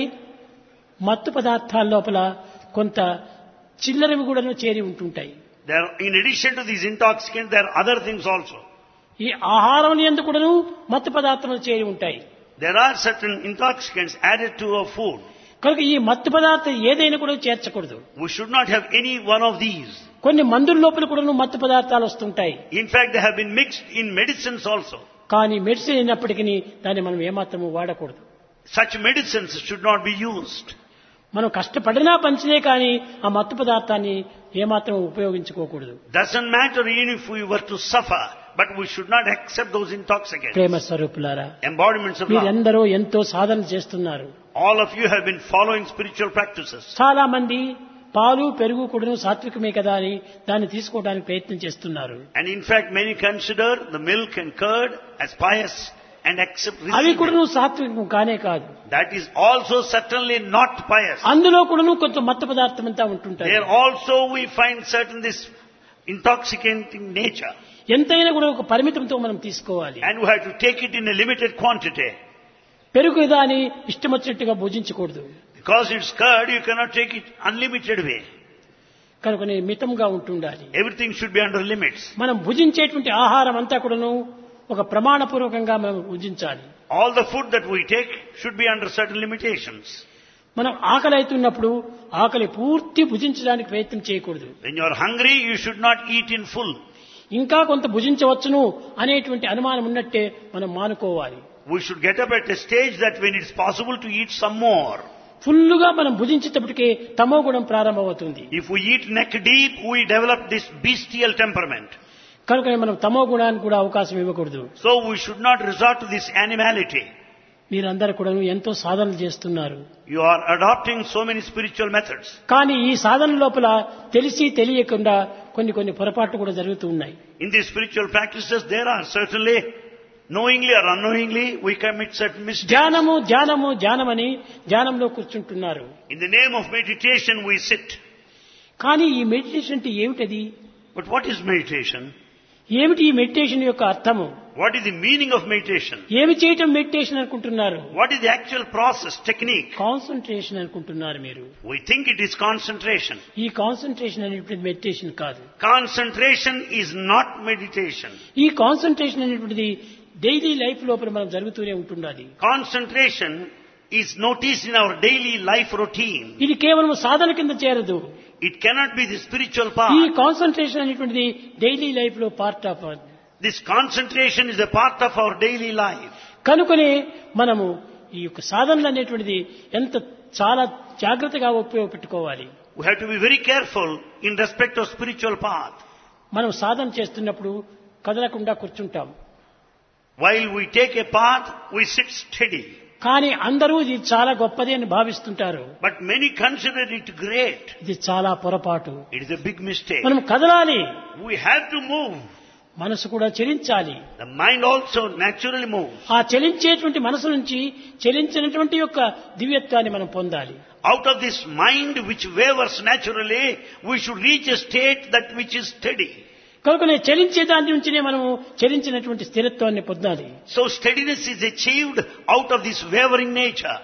మత్తు పదార్థాల లోపల కొంత చిల్లరవి కూడాను చేరి ఉంటుంటాయి. There, in addition to these intoxicants, there are other things also. ఈ ఆహారం యందు కూడాను మత్తు పదార్థములు చేరి ఉంటాయి. There are certain intoxicants added to our food. కనుక ఈ మత్తు పదార్థం ఏదైనా కూడా చేర్చకూడదు. We should not have any one of these. కొన్ని మందుల లోపల కూడాను మత్తు పదార్థాలు వస్తుంటాయి. In fact, they have been mixed in medicines also. కానీ మెడిసిన్ అయినప్పటికీ దాన్ని మనం ఏమాత్రము వాడకూడదు. Such medicines should not be used. మనం కష్టపడినా పంచినే కానీ ఆ మత్తు పదార్థాన్ని ఏమాత్రం ఉపయోగించుకోకూడదు. Doesn't matter even if we were to suffer, but we should not accept those intoxicants. ప్రేమ స్వరూపులారా, Embodiments of love. మీరందరూ ఎంతో సాధన చేస్తున్నారు. All of you have been following spiritual practices. చాలా మంది పాలు పెరుగు కూడాను సాత్వికమే కదా అని దాన్ని తీసుకోవడానికి ప్రయత్నం చేస్తున్నారు. And in fact, many consider the milk and curd as pious and accept అవి receiving. కూడాను సాత్వికం కానే కాదు. That is also certainly not pious. అందులో కూడాను కొంత మత్తు పదార్థం అంతా ఉంటుంటాయి. There also we find certain this intoxicating nature. ఎంతైనా కూడా ఒక పరిమితంతో మనం తీసుకోవాలి. And we have to take it in a limited quantity. పెరుగు దాని ఇష్టం వచ్చినట్టుగా భుజించకూడదు. Because it's curd, you cannot take it unlimited way. కనుక మితంగా ఉంటుండాలి. Everything should be under limits. మనం భుజించేటువంటి ఆహారం అంతా కూడాను ఒక ప్రమాణపూర్వకంగా మనం భుజించాలి. All the food that we take should be under certain limitations. మనం ఆకలి అవుతున్నప్పుడు ఆకలి పూర్తి భుజించడానికి ప్రయత్నం చేయకూడదు. When you are hungry, you should not eat in full. ఇంకా కొంత భుజించవచ్చును అనేటువంటి అనుమానం ఉన్నట్టే మనం మానుకోవాలి. We should get up at a stage that when it's possible to eat some more. ఫుల్లుగా మనం భుజించేటప్పటికే తమో గుణం ప్రారంభమవుతుంది. If we eat neck deep, we develop this bestial temperament. కనుక మనం తమో గుణానికి కూడా అవకాశం ఇవ్వకూడదు. So we should not resort to this animality. మీరందరూ కూడా ఎంతో సాధనలు చేస్తున్నారు. You are adopting so many spiritual methods. కానీ ఈ సాధన లోపల తెలిసి తెలియకుండా కొన్ని పొరపాట్లు కూడా జరుగుతూ ఉన్నాయి. In these spiritual practices, there are certainly, knowingly or unknowingly, we commit certain mistakes. ధ్యానమని ధ్యానంలో కూర్చుంటున్నారు. In the name of meditation, we sit. కానీ ఈ మెడిటేషన్ అంటే ఏమిటది? But what is meditation? ఏమిటి ఈ మెడిటేషన్ యొక్క అర్థము? What is the meaning of meditation? ఏమి చేయటం మెడిటేషన్ అనుకుంటున్నారు? What is the actual process, technique? Concentration అనుకుంటున్నారు మీరు. We think it is concentration. ఈ కాన్సంట్రేషన్ అనేటువంటిది మెడిటేషన్ కాదు. Concentration is not meditation. ఈ కాన్సంట్రేషన్ అనేటువంటిది డైలీ లైఫ్ లోపల మనం జరుగుతూనే ఉంటున్నది. Concentration is noticed in our daily life routine. ఇది కేవలం సాధన కింద చేరదు. It cannot be the spiritual ఈ part. కాన్సన్ట్రేషన్ అనేటువంటిది డైలీ లైఫ్ లో part of. This concentration is a part of our daily life. కనుకనే మనము ఈ యొక్క సాధనలు అనేటువంటిది చాలా జాగ్రత్తగా ఉపయోగపెట్టుకోవాలి. We have to be very careful in respect of spiritual path. మనం సాధన చేస్తున్నప్పుడు కదలకుండా కూర్చుంటాం. While we take a path, we sit steady. కానీ అందరూ ఇది చాలా గొప్పది అని భావిస్తుంటారు. But many consider it great. ఇది చాలా పొరపాటు. It is a big mistake. మనం కదలాలి. We have to move. మనసు కూడా చలించాలి. The mind also naturally moves. ఆ చలించేటువంటి మనసు నుంచి చలించినటువంటి యొక్క దివ్యత్వాన్ని మనం పొందాలి. Out of this mind which wavers naturally, we should reach a state that which is steady. కనుకనే చలించే దాని నుంచినే మనము చలించినటువంటి స్థిరత్వాన్ని పొందాలి. So steadiness is achieved out of this wavering nature.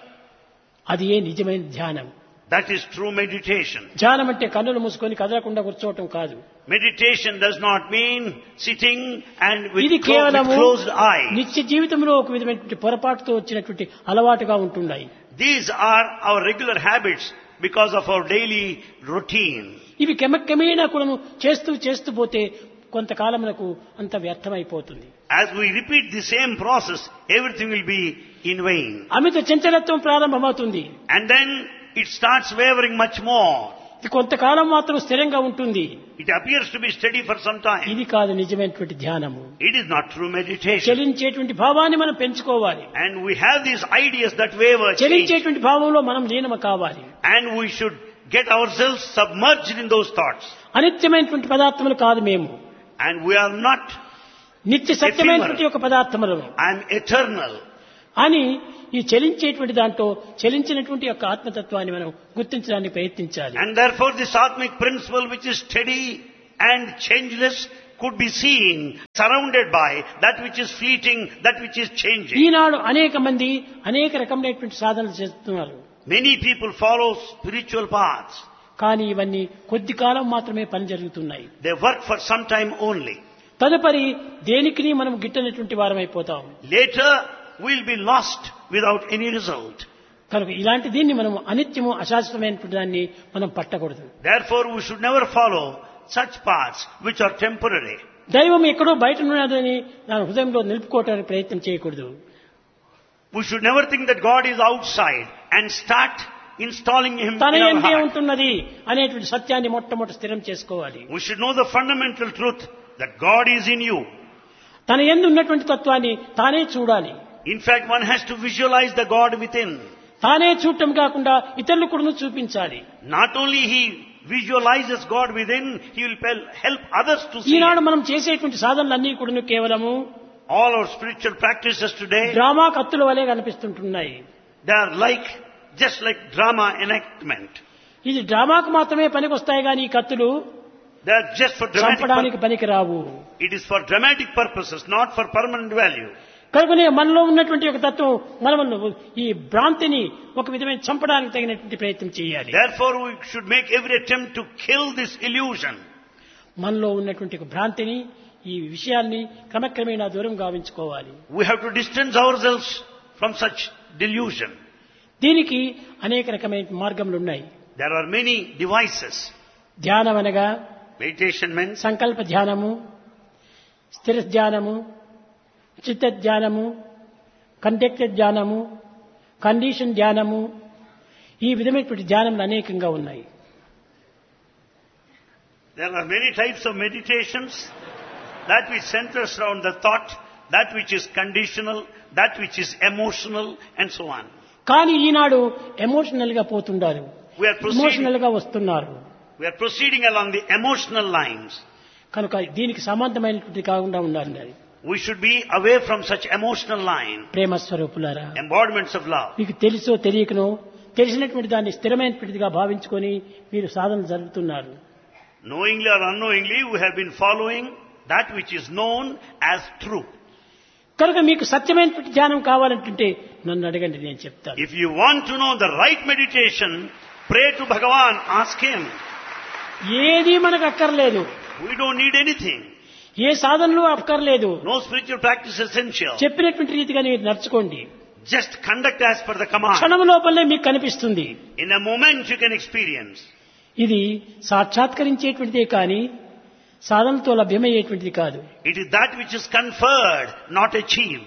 అది ఏ నిజమైన ధ్యానం. That is true meditation. ధ్యానం అంటే కన్నులు మూసుకొని కదలకుండా కూర్చోవటం కాదు. Meditation does not mean sitting and ఇది with కేవలము closed eyes. నిత్య జీవితంలో ఒక విధమైనటువంటి పొరపాటుతో వచ్చినటువంటి అలవాటుగా ఉంటున్నాయి. These are our regular habits because of our daily routine. ఇవి క్రమక్రమేణా కూడా చేస్తూ పోతే కొంతకాలమునకు అంత వ్యర్థమైపోతుంది. As we repeat the same process, everything will be in vain. అమిత చంచలత్వం ప్రారంభమవుతుంది. And then it starts wavering much more. ఇది కొంతకాలం మాత్రం స్థిరంగా ఉంటుంది. It appears to be steady for some time. ఇది కాదు నిజమైనటువంటి ధ్యానము. It is not true meditation. చలించేటువంటి భావాన్ని మనం పెంచుకోవాలి. And we have these ideas that waver, change. చలించేటువంటి భావంలో మనం లీనము కావాలి. And we should get ourselves submerged in those thoughts. అనిత్యమైనటువంటి పదార్థములు కాదు మేము. And we are not నిత్య సత్యమైనటువంటి ఒక పదార్థములను. I am eternal. అని ఈ చలించేటువంటి దాంట్లో చలించినటువంటి యొక్క ఆత్మతత్వాన్ని మనం గుర్తించడానికి ప్రయత్నించాలి. And therefore this atmic principle which is steady and changeless could be seen surrounded by that which is fleeting, that which is changing. ఈనాడు అనేక మంది అనేక రకమైనటువంటి సాధనలు చేస్తున్నారు. Many people follow spiritual paths. కానీ ఇవన్నీ కొద్ది కాలం మాత్రమే పని జరుగుతున్నాయి. They work for some time only. తదుపరి దేనికి మనం గిట్టనటువంటి వారమైపోతాం. Later we'll be lost without any result. కనుక ఇలాంటి దీన్ని మనం అనిత్యము అశాశ్వతమైనటువంటి దాన్ని మనం పట్టకూడదు. Therefore we should never follow such paths which are temporary. దైవం ఎక్కడో బయట ఉన్నదని నా హృదయంలో నిలుపుకోవడానికి ప్రయత్నం చేయకూడదు. We should never think that God is outside and start installing Him తన in our ఎందే heart. ఉంటున్నది అనేటువంటి సత్యాన్ని మొట్టమొదటి స్థిరం చేసుకోవాలి. We should know the fundamental truth that God is in you. తన యందు ఉన్నటువంటి తత్వాన్ని తానే చూడాలి. In fact, one has to visualize the God within. తానే చూడటం కాకుండా ఇతరులు కూడా చూపించాలి. Not only he visualizes God within, he will help others to see. ఈనాడు మనం చేసేటువంటి సాధనలన్నీ కూడా కేవలము All our spiritual practices today, drama కత్తుల వలె కనిపిస్తుంటున్నాయి. they are just like drama enactment. ఇది డ్రామాకు మాత్రమే పనికొస్తాయి కానీ ఈ కత్తులు They are just for చంపడానికి dramatic పనికి రావు. It is for dramatic purposes, not for permanent value. కనుకనే మనలో ఉన్నటువంటి ఒక తత్వం మనలో ఈ భ్రాంతిని ఒక విధమైన చంపడానికి తగినటువంటి ప్రయత్నం చేయాలి. Therefore we should make every attempt to kill this illusion. మనలో ఉన్నటువంటి ఒక భ్రాంతిని ఈ విషయాల్ని క్రమక్రమేణా దూరం గావించుకోవాలి. We have to distance ourselves from such delusion. దీనికి అనేక రకమైన మార్గములు ఉన్నాయి. There are many devices. ధ్యానం అనగా Meditation means సంకల్ప ధ్యానము, స్థిర ధ్యానము, చిత్త ధ్యానము, కంటెక్టెడ్ ధ్యానము, కండిషన్ ధ్యానము, ఈ విధమైనటువంటి ధ్యానములు అనేకంగా ఉన్నాయి. there are many types of meditations. That which centers around the thought, that which is conditional, that which is emotional, and so on. కానీ ఈనాడు ఎమోషనల్ గా పోతుండారు, We are proceeding, ఎమోషనల్ గా వస్తున్నారు. we are proceeding along the emotional lines. కనుక దీనికి సంబంధమైనటువంటి కాకుండా ఉండాలి. We should be away from such emotional line, ప్రేమ స్వరూపులారా, embodiments of love. మీకు తెలుసో తెలియకనో తెలిసినటువంటి దాన్ని స్థిరమైనటువంటిదిగా భావించుకొని మీరు సాధన జరుపుతున్నారు. Knowingly or unknowingly, we have been following that which is known as true. కనుక మీకు సత్యమైనటువంటి ధ్యానం కావాలంటే నన్ను అడగండి, నేను చెప్తాను. If you want to know the right meditation, pray to Bhagavan, ask Him. ఏది మనకు అక్కర్లేదు, We don't need anything. ఏ సాధనలు అక్కర్లేదు. No spiritual practice essential. చెప్పినటువంటి రీతిగా మీరు నడుచుకోండి. Just conduct as per the command. క్షణం లోపలనే మీకు కనిపిస్తుంది. In a moment you can experience. ఇది సాక్షాత్కరించేటువంటిదే కానీ సాధనతో లభ్యమయ్యేటువంటిది కాదు. It is that which is conferred, not achieved.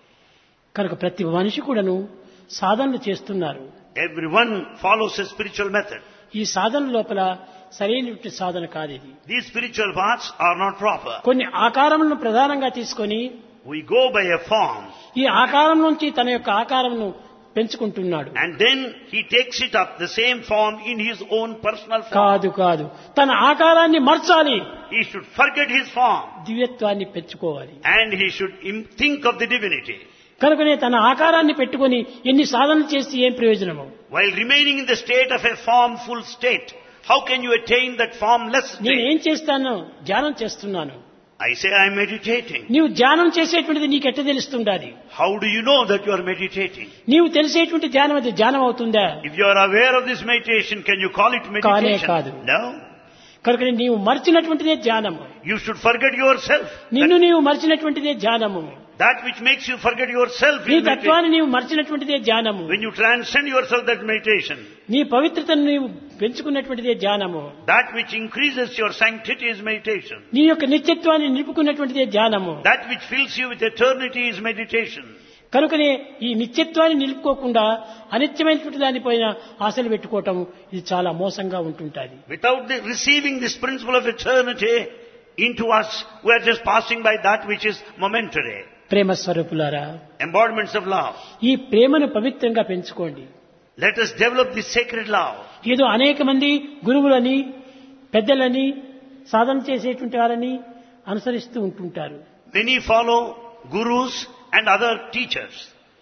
కనుక ప్రతి మనిషి కూడాను సాధనలు చేస్తున్నారు. Everyone follows a spiritual method. ఈ సాధన లోపల సరైనటువంటి సాధన కాదు ఇది. These spiritual paths are not proper. కొన్ని ఆకారములను ప్రధానంగా తీసుకొని We go by a form. ఈ ఆకారం నుంచి తన యొక్క ఆకారమును పెంచుకుంటున్నాడు. And then he takes it up, the same form, in his own personal form. కాదు తన ఆకారాన్ని మార్చాలి. He should forget his form. దివ్యత్వాన్ని పెంచుకోవాలి. And he should think of the divinity. కనుకనే తన ఆకారాన్ని పెట్టుకొని ఎన్ని సాధనలు చేస్తే ఏం ప్రయోజనము? While remaining in the state of a formful state, how can you attain that formless నేను state? ఏం చేస్తాను? ధ్యానం చేస్తున్నాను. I say I am meditating. నీవు ధ్యానం చేసేటువంటిది నీకు ఎట్ట తెలుస్తుండాలి? How do you know that you are meditating? నీవు తెలిసేటువంటి ధ్యానం అది ధ్యానం అవుతుందా? If you are aware of this meditation, can you call it కాదు. meditation? No. కనుక నీవు మర్చినటువంటిదే ధ్యానము. You should forget yourself. నిన్ను నీవు మర్చినటువంటిదే ధ్యానము. That which makes you forget yourself నీ is meditation. తత్వాన్ని నీవు మర్చినటువంటిదే ధ్యానము. When you transcend yourself, that meditation. నీ పవిత్రతను నీవు పెంచుకున్నటువంటిదే ధ్యానము. That which increases your sanctity is meditation. నీ యొక్క నిత్యత్వాన్ని నిలుపుకున్నటువంటిదే ధ్యానము. That which fills you with eternity is meditation. కనుకనే ఈ నిత్యత్వాన్ని నిలుపుకోకుండా అనిత్యమైనటువంటి దానిపైన ఆశలు పెట్టుకోవటం ఇది చాలా మోసంగా ఉంటుంటుంది. Without receiving this principle of eternity into us, we are just passing by that which is momentary. ప్రేమ స్వరూపులారా, Embodiments of love. ఈ ప్రేమను పవిత్రంగా పెంచుకోండి. Let us develop this sacred love. ఏదో అనేక మంది గురువులని పెద్దలని సాధన చేసేటువంటి వారని అనుసరిస్తూ ఉంటుంటారు. Many follow gurus and other teachers.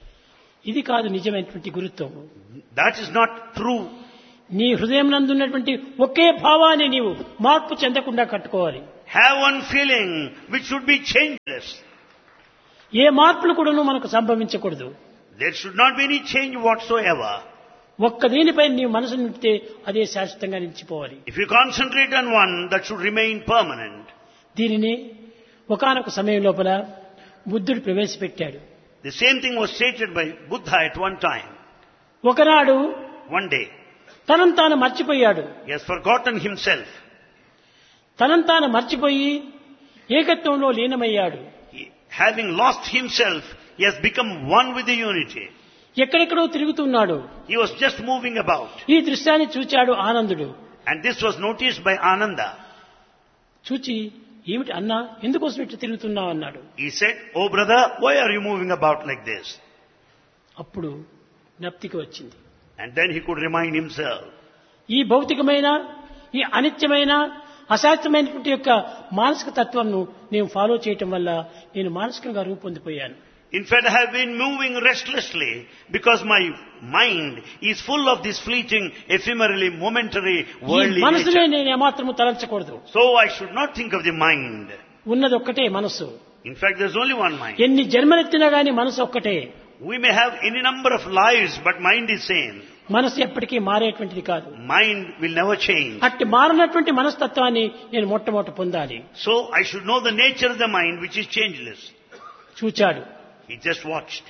ఇది కాదు నిజమైనటువంటి గురుత్వము. That is not true. నీ హృదయం నందున్నటువంటి ఒకే భావాన్ని నీవు మార్పు చెందకుండా కట్టుకోవాలి. Have one feeling which should be changeless. ఏ మార్పులు కూడాను మనకు సంభవించకూడదు. There should not be any change whatsoever. ఒక్క దీనిపై నీవు మనసు నింపితే అదే శాశ్వతంగా నిలిచిపోవాలి. If you concentrate on one, that should remain permanent. దీనిని ఒకానొక సమయం లోపల బుద్ధుడు ప్రవేశపెట్టాడు. The same thing was stated by Buddha at one time. ఒకనాడు One day, తనను తాను మర్చిపోయాడు. he has forgotten himself. తనను తాను మర్చిపోయి ఏకత్వంలో లీనమయ్యాడు. Having lost himself, he has become one with the unity. ఎక్కడెక్కడో తిరుగుతున్నాడు. He was just moving about. ఈ దృశ్యాన్ని చూచాడు ఆనందుడు. And this was noticed by Ananda. చూచి ఏమిటి అన్నా, ఎందుకోసం ఇట్లా తిరుగుతున్నావు అన్నాడు. He said, "Oh brother, why are you moving about like this?" అప్పుడు జ్ఞప్తికి వచ్చింది. And then he could remind himself. ఈ భౌతికమైన ఈ అనిత్యమైన అశాస్త్రమైనటువంటి యొక్క మానసిక తత్వంను నేను ఫాలో చేయటం వల్ల నేను మానసికంగా రూపొందిపోయాను. In fact, I have been moving restlessly because my mind is full of this fleeting, ephemerally, momentary, worldly మనసునే nature. నేను ఏమాత్రము తలంచకూడదు. So I should not think of the mind. ఉన్నది ఒక్కటే మనసు. In fact, there's only one mind. ఎన్ని జన్మలెత్తినా గానీ మనసు ఒక్కటే. We may have any number of lives, but mind is same. మనసు ఎప్పటికీ మారేటువంటిది కాదు. Mind will never change. అట్టి మారినటువంటి మనస్తత్వాన్ని నేను మొట్టమొదట పొందాలి. So I should know the nature of the mind, which is changeless. చూచాడు. He just watched.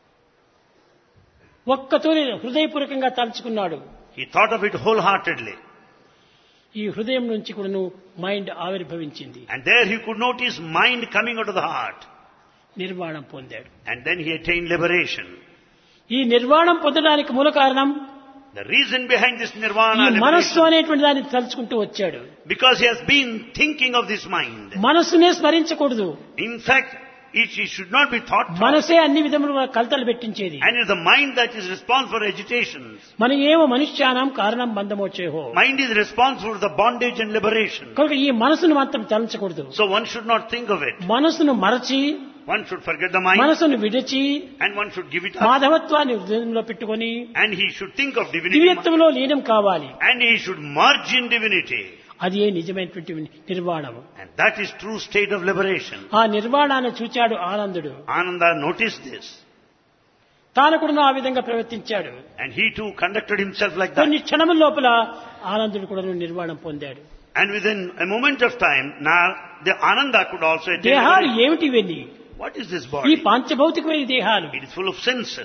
ఒక్కతోనే హృదయపూర్వకంగా తలుచుకున్నాడు. He thought of it wholeheartedly. ఈ హృదయం నుంచి కూడాను మైండ్ ఆవిర్భవించింది. And there he could notice mind coming out of the heart. నిర్వాణం పొందాడు. And then he attained liberation. ఈ నిర్వాణం పొందడానికి మూల కారణం The reason behind this nirvana ఈ మనస్సు liberation, అనేటువంటి దాన్ని తలుచుకుంటూ వచ్చాడు. because he has been thinking of this mind. మనస్సునే స్మరించకూడదు. In fact, it should not be thought of. మనసే అన్ని విధములుగా కలతలు పెట్టించేది. And it's the mind that is responsible for agitations. మన ఏవో మనుష్యానం కారణం బంధమోచేహో. Mind is responsible for the bondage and liberation. కనుక ఈ మనసును మాత్రం తలంచకూడదు. So one should not think of it. మనసును మరచి One should forget the mind మనసును విడిచి and one should give it up. మాధవత్వాన్ని హృదయంలో పెట్టుకొని And he should think of divinity. దివ్యత్వంలో లీనం కావాలి. And he should merge in divinity. అది ఏ నిజమైనటువంటి నిర్వాణము. And that is true state of liberation. ఆ నిర్వాణాన్ని చూచాడు ఆనందుడు. Ananda noticed this. తాను కూడా ఆ విధంగా ప్రవర్తించాడు. And he too conducted himself like that. కొన్ని క్షణముల లోపల ఆనందుడు కూడా నిర్వాణం పొందాడు. And within a moment of time, now the Ananda could also attain దేహాలు liberation. ఏమిటి ఇవన్నీ? What is this ఈ body? పాంచభౌతికమైన దేహాలు. It is full of senses.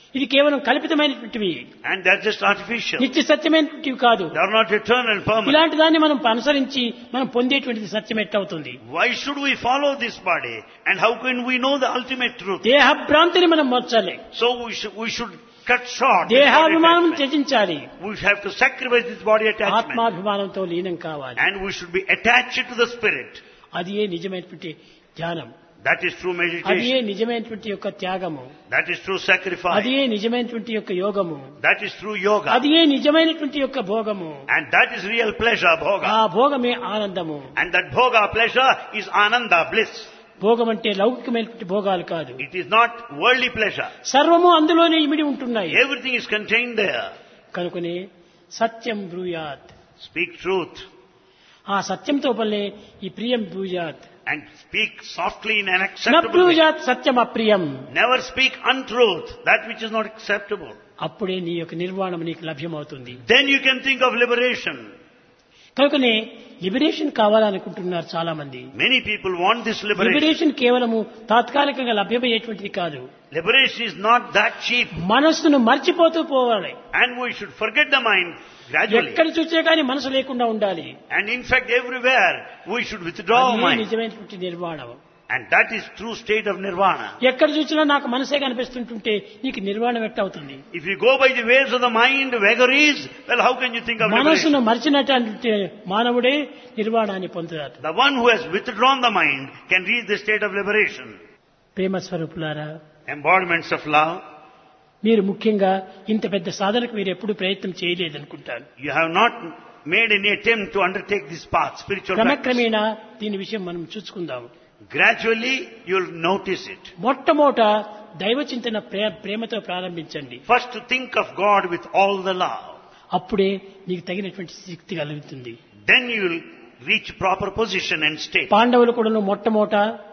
ఇది కేవలం కల్పితమైనటువంటివి, And they're just artificial. నిత్య సత్యమైనటువంటివి కాదు. They are not eternal and permanent. ఇలాంటి దాన్ని మనం అనుసరించి మనం పొందేటువంటిది సత్యం ఎట్టవుతుంది? Why should we follow this body? And how can we know the ultimate truth? దేహభ్రాంతిని మనం మార్చాలి, So we should cut short this body దేహాభిమానం attachment. త్యజించాలి, We have to sacrifice this body attachment. ఆత్మాభిమానంతో లీనం కావాలి. And we should be attached to the spirit. అది ఏ నిజమైనటువంటి ధ్యానం, That is true అది meditation. ఏ నిజమైనటువంటి యొక్క త్యాగము, That is true sacrifice. అది ఏ నిజమైనటువంటి యొక్క యోగము, That is true yoga. అది ఏ నిజమైనటువంటి యొక్క భోగము. And that is real pleasure, ఆ bhoga. భోగమే ఆనందము. And that bhoga pleasure is ananda, bliss. భోగం అంటే లౌకికమైనటువంటి భోగాలు కాదు, It is not worldly pleasure. సర్వము అందులోనే ఇమిడి ఉంటున్నాయి. Everything is contained there. కనుకనే సత్యం బ్రూయాత్, Speak truth ఆ సత్యంతో పల్లె ఈ ప్రియం బ్రూయాత్, and speak softly in an న acceptable way. బ్రూయాత్ Satyam అప్రియం. Never speak untruth, that which is not acceptable. అప్పుడే నీ యొక్క నిర్వాణం నీకు లభ్యమవుతుంది. Then you can think of liberation. కనుకనే లిబరేషన్ కావాలనుకుంటున్నారు చాలా మంది. Many people want this liberation. Liberation కేవలము తాత్కాలికంగా లభ్యమయ్యేటువంటిది కాదు. Liberation is not that cheap. మనస్సును మర్చిపోతూ పోవాలి. And we should forget the mind gradually. ఎక్కడ చూసే కానీ మనసు లేకుండా ఉండాలి. And in fact, everywhere we should withdraw our అది mind. నిజమైనటువంటి నిర్వాణం. And that is true state of nirvana. ఎక్కడ చూసినా నాకు మనసే కనిపిస్తుంటుంటే నీకు నిర్వాణం ఎట్టవుతుంది? If you go by the waves of the mind, vagaries, well, how can you think of liberation? మనసును మర్చినటువంటి మానవుడే నిర్వాణాన్ని పొందుతాడు. The one who has withdrawn the mind can reach the state of liberation. ప్రేమ స్వరూపులారా, Embodiments of love. మీరు ముఖ్యంగా ఇంత పెద్ద సాధనకు మీరు ఎప్పుడు ప్రయత్నం చేయలేదనుకుంటాను. You have not made any attempt to undertake this path, spiritual practice. క్రమక్రమేణా దీని విషయం మనం చూసుకుందాం. Gradually, you'll notice it. మొట్టమొదట దైవ చింతన ప్రేమతో ప్రారంభించండి. First to think of God with all the love. అప్పుడే నీకు తగినటువంటి శక్తి కలుగుతుంది. Then you will reach proper position and state. పాండవులు కూడా మొట్టమొదట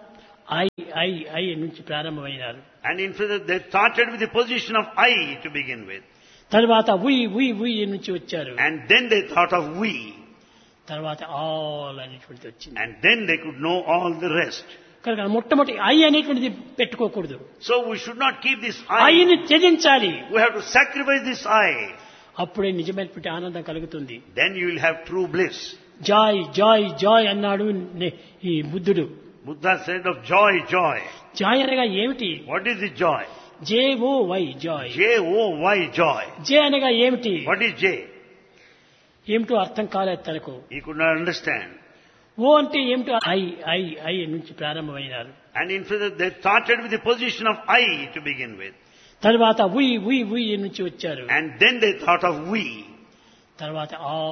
ఐ నుంచి ప్రారంభమైనారు. And in fact, they started with the position of I to begin with. తర్వాత ఉయ్ నుంచి వచ్చారు. And then they thought of we. తర్వాత ఆల్ అనేటువంటిది వచ్చింది. And then they could know all the rest. కనుక మొట్టమొదటి ఐ అనేటువంటిది పెట్టుకోకూడదు. So we should not keep this ఐని I. త్యజించాలి. We have to sacrifice this I. అప్పుడే నిజమైనటువంటి ఆనందం కలుగుతుంది. Then you will have true bliss. Joy Joy Joy అన్నాడు ఈ బుద్ధుడు. Buddha said of joy, joy. Joy అనగా ఏమిటి? What is the joy? JOY Joy. J-O-Y, joy. జే అనగా ఏమిటి? What is J? ఏమిటో అర్థం కాలేదు తనకు. He could not understand. ఓ అంటే ఏమిటో ఐ నుంచి ప్రారంభమైనారు. And in fact, they started with the position of I to begin with. తర్వాత ఉయ్ నుంచి వచ్చారు. And then they thought of we. తర్వాత